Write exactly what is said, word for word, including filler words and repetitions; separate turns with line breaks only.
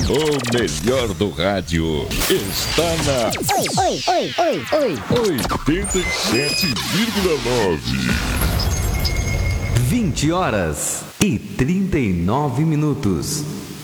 O melhor do rádio está na
Oi, oi, oi, oi, oi.
oitenta e sete vírgula nove.
vinte horas e trinta e nove minutos.